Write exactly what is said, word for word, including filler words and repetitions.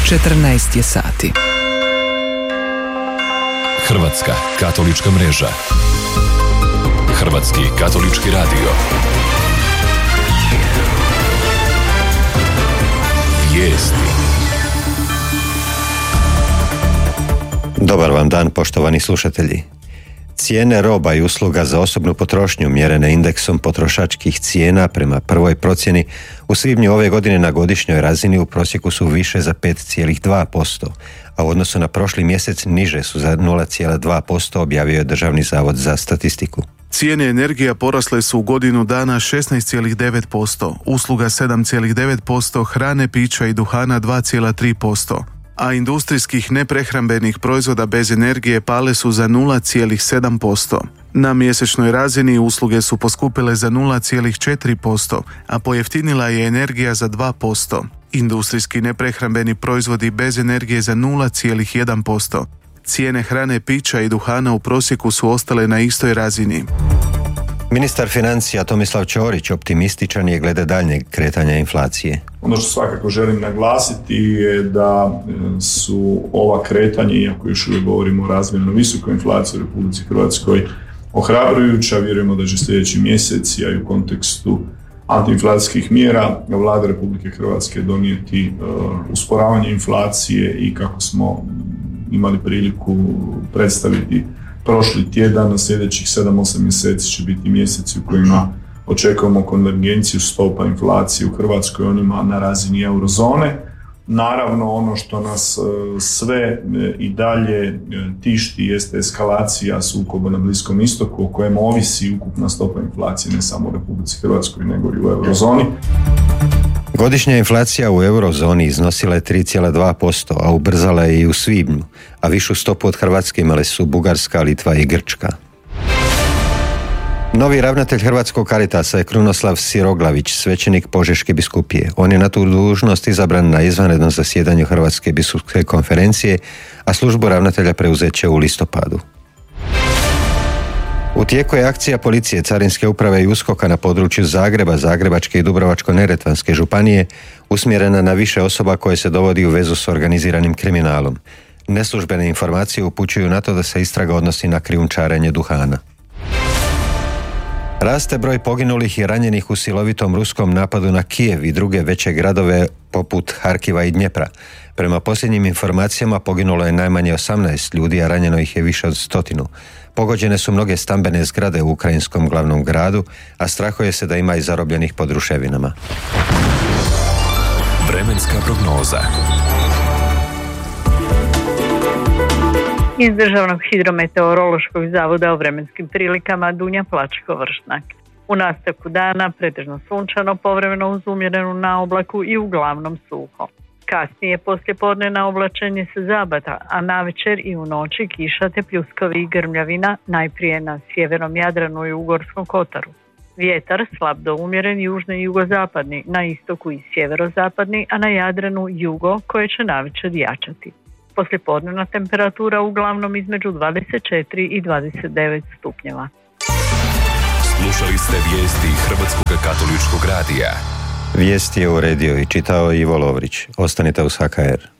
četrnaest je sati. Hrvatska katolička mreža. Hrvatski katolički radio. Vijesti. Dobar vam dan, poštovani slušatelji. Cijene roba i usluga za osobnu potrošnju mjerene indeksom potrošačkih cijena prema prvoj procjeni u svibnju ove godine na godišnjoj razini u prosjeku su više za pet zarez dva posto, a u odnosu na prošli mjesec niže su za nula zarez dva posto, objavio je Državni zavod za statistiku. Cijene energija porasle su u godinu dana šesnaest zarez devet posto, usluga sedam zarez devet posto, hrane, pića i duhana dva zarez tri posto, a industrijskih neprehrambenih proizvoda bez energije pale su za nula zarez sedam posto. Na mjesečnoj razini usluge su poskupile za nula zarez četiri posto, a pojeftinila je energija za dva posto. Industrijski neprehrambeni proizvodi bez energije za nula zarez jedan posto. Cijene hrane, pića i duhana u prosjeku su ostale na istoj razini. Ministar financija Tomislav Ćorić optimističan je glede daljnjeg kretanja inflacije. Ono što svakako želim naglasiti je da su ova kretanja, iako još uvijek govorimo o razmjerno visokoj inflaciji u Republici Hrvatskoj, ohrabrujuća. Vjerujemo da će sljedeći mjesec, a i u kontekstu antiinflacijskih mjera, Vlada Republike Hrvatske donijeti uh, usporavanje inflacije i kako smo imali priliku predstaviti prošli tjedan, sljedećih sedam osam mjeseci će biti mjeseci u kojima očekujemo konvergenciju stopa inflacije u Hrvatskoj, onima na razini eurozone. Naravno, ono što nas sve i dalje tišti jeste eskalacija sukoba na Bliskom istoku, o kojem ovisi ukupna stopa inflacije ne samo u Republici Hrvatskoj nego i u eurozoni. Godišnja inflacija u eurozoni iznosila je tri zarez dva posto, a ubrzala je i u svibnju, a višu stopu od Hrvatske imale su Bugarska, Litva i Grčka. Novi ravnatelj Hrvatskog Caritasa je Krunoslav Siroglavić, svećenik Požeške biskupije. On je na tu dužnost izabran na izvanrednom zasjedanju Hrvatske biskupske konferencije, a službu ravnatelja preuzet će u listopadu. U tijeku je akcija policije, Carinske uprave i USKOK-a na području Zagreba, Zagrebačke i Dubrovačko-neretvanske županije usmjerena na više osoba koje se dovodi u vezu s organiziranim kriminalom. Neslužbene informacije upućuju na to da se istraga odnosi na krijumčarenje duhana. Raste broj poginulih i ranjenih u silovitom ruskom napadu na Kijev i druge veće gradove poput Harkiva i Dnjepra. Prema posljednjim informacijama poginulo je najmanje osamnaest ljudi, a ranjeno ih je više od stotinu. Pogođene su mnoge stambene zgrade u ukrajinskom glavnom gradu, a strahuje se da ima i zarobljenih pod ruševinama. Vremenska prognoza. Iz Državnog hidrometeorološkog zavoda o vremenskim prilikama Dunja Plačko-Vršnak. U nastavku dana pretežno sunčano, povremeno uz umjerenu naoblaku i uglavnom suho. Kasnije poslijepodne oblačenje se zabata, a navečer i u noći kiša te pljuskovi i grmljavina, najprije na sjevernom Jadranu i u Gorskom kotaru. Vjetar slab do umjeren južni i jugozapadni, na istoku i sjeverozapadni, a na Jadranu jugo koje će navečer jačati. Poslijepodnevna temperatura uglavnom između dvadeset četiri i dvadeset devet stupnjeva. Slušali ste vijesti Hrvatskog katoličkog radija. Vijesti je uredio i čitao Ivo Lovrić. Ostanite uz H K R.